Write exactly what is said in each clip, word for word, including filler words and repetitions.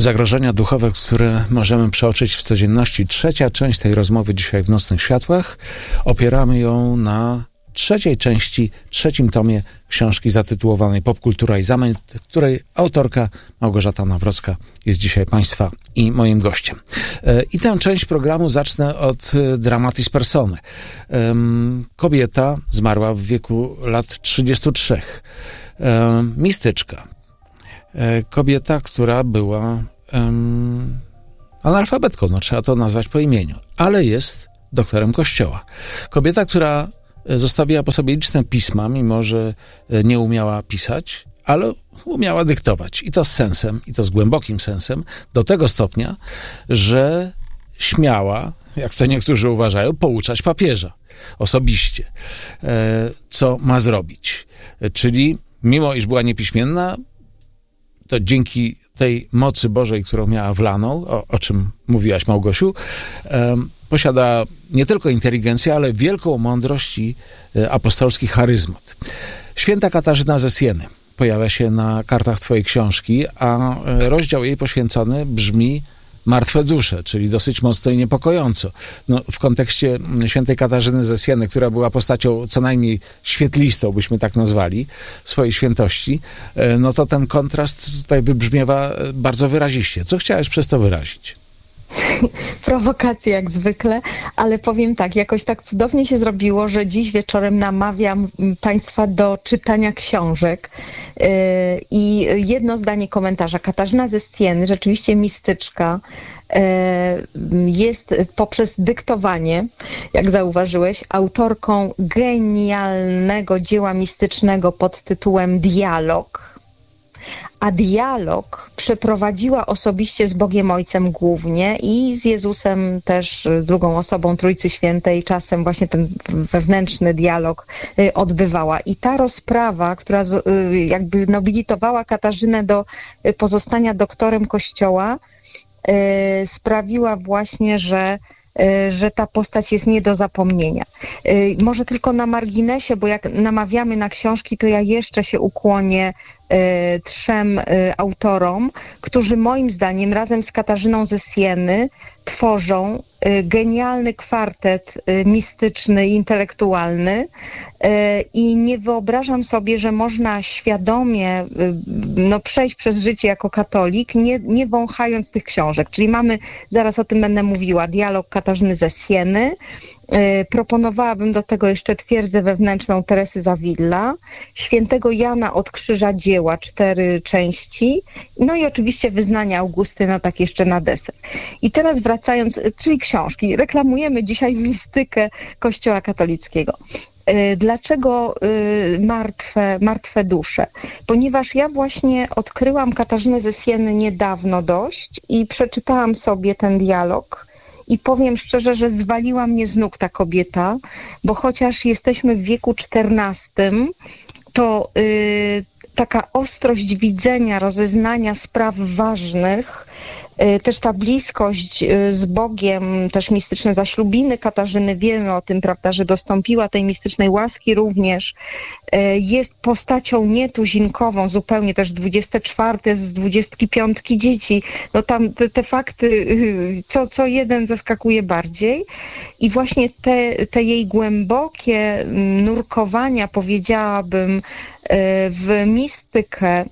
Zagrożenia duchowe, które możemy przeoczyć w codzienności. Trzecia część tej rozmowy dzisiaj w Nocnych Światłach. Opieramy ją na trzeciej części, trzecim tomie książki zatytułowanej Popkultura i zamęt, której autorka Małgorzata Nawrocka jest dzisiaj Państwa i moim gościem. I tę część programu zacznę od dramatis personae. Kobieta zmarła w wieku lat trzydziestu trzech. Mistyczka. Kobieta, która była um, analfabetką, no trzeba to nazwać po imieniu, ale jest doktorem Kościoła. Kobieta, która zostawiła po sobie liczne pisma, mimo że nie umiała pisać, ale umiała dyktować. I to z sensem, i to z głębokim sensem, do tego stopnia, że śmiała, jak to niektórzy uważają, pouczać papieża osobiście, co ma zrobić. Czyli mimo iż była niepiśmienna, to dzięki tej mocy Bożej, którą miała wlaną, o, o czym mówiłaś, Małgosiu, um, posiada nie tylko inteligencję, ale wielką mądrość i e, apostolski charyzmat. Święta Katarzyna ze Sieny pojawia się na kartach twojej książki, a e, rozdział jej poświęcony brzmi Martwe dusze, czyli dosyć mocno i niepokojąco. No, w kontekście świętej Katarzyny ze Sieny, która była postacią co najmniej świetlistą, byśmy tak nazwali, swojej świętości, no to ten kontrast tutaj wybrzmiewa bardzo wyraziście. Co chciałeś przez to wyrazić? Prowokacje jak zwykle, ale powiem tak, jakoś tak cudownie się zrobiło, że dziś wieczorem namawiam Państwa do czytania książek yy, i jedno zdanie komentarza. Katarzyna ze Sieny, rzeczywiście mistyczka, yy, jest poprzez dyktowanie, jak zauważyłeś, autorką genialnego dzieła mistycznego pod tytułem Dialog. A dialog przeprowadziła osobiście z Bogiem Ojcem głównie i z Jezusem też, z drugą osobą Trójcy Świętej, czasem właśnie ten wewnętrzny dialog odbywała. I ta rozprawa, która jakby nobilitowała Katarzynę do pozostania doktorem Kościoła, sprawiła właśnie, że że ta postać jest nie do zapomnienia. Może tylko na marginesie, bo jak namawiamy na książki, to ja jeszcze się ukłonię trzem autorom, którzy moim zdaniem razem z Katarzyną ze Sieny tworzą genialny kwartet mistyczny i intelektualny i nie wyobrażam sobie, że można świadomie no, przejść przez życie jako katolik, nie, nie wąchając tych książek. Czyli mamy, zaraz o tym będę mówiła, Dialog Katarzyny ze Sieny. Proponowałabym do tego jeszcze Twierdzę wewnętrzną Teresy z Avila, Świętego Jana od Krzyża Dzieła, cztery części, no i oczywiście Wyznania Augustyna, tak jeszcze na deser. I teraz wracając, czyli książki, reklamujemy dzisiaj mistykę Kościoła katolickiego. Dlaczego martwe, martwe dusze? Ponieważ ja właśnie odkryłam Katarzynę ze Sieny niedawno dość i przeczytałam sobie ten dialog i powiem szczerze, że zwaliła mnie z nóg ta kobieta, bo chociaż jesteśmy w wieku czternastym, to yy, taka ostrość widzenia, rozeznania spraw ważnych, też ta bliskość z Bogiem, też mistyczne zaślubiny Katarzyny, wiemy o tym, prawda, że dostąpiła tej mistycznej łaski również, jest postacią nietuzinkową, zupełnie też dwudzieste czwarte z dwudziestki piątki dzieci, no tam te, te fakty, co, co jeden zaskakuje bardziej i właśnie te, te jej głębokie nurkowania, powiedziałabym, w mistykę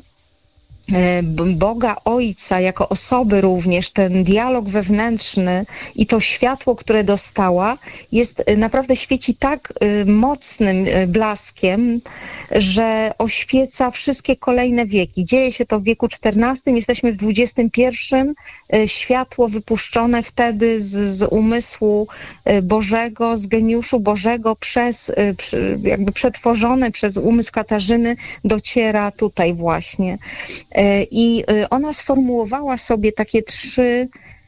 Boga Ojca jako osoby również, ten dialog wewnętrzny i to światło, które dostała, jest naprawdę świeci tak mocnym blaskiem, że oświeca wszystkie kolejne wieki. Dzieje się to w wieku czternastym, jesteśmy w dwudziestym pierwszym. Światło wypuszczone wtedy z, z umysłu Bożego, z geniuszu Bożego, przez, jakby przetworzone przez umysł Katarzyny, dociera tutaj właśnie. I ona sformułowała sobie takie trzy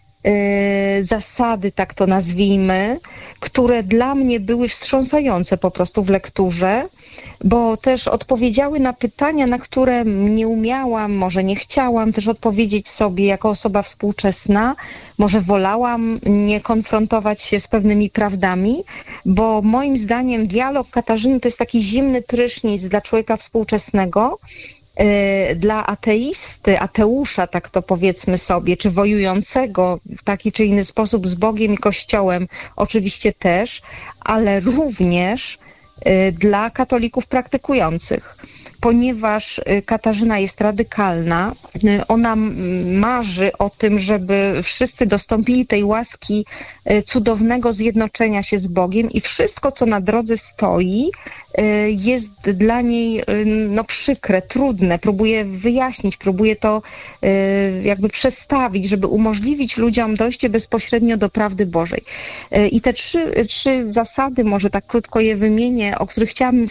zasady, tak to nazwijmy, które dla mnie były wstrząsające po prostu w lekturze, bo też odpowiedziały na pytania, na które nie umiałam, może nie chciałam też odpowiedzieć sobie jako osoba współczesna, może wolałam nie konfrontować się z pewnymi prawdami, bo moim zdaniem dialog Katarzyny to jest taki zimny prysznic dla człowieka współczesnego, Dla ateisty, ateusza, tak to powiedzmy sobie, czy wojującego w taki czy inny sposób z Bogiem i Kościołem, oczywiście też, ale również dla katolików praktykujących. Ponieważ Katarzyna jest radykalna, ona marzy o tym, żeby wszyscy dostąpili tej łaski cudownego zjednoczenia się z Bogiem i wszystko, co na drodze stoi, jest dla niej no, przykre, trudne. Próbuje wyjaśnić, próbuje to jakby przestawić, żeby umożliwić ludziom dojście bezpośrednio do prawdy Bożej. I te trzy, trzy zasady, może tak krótko je wymienię, o których chciałabym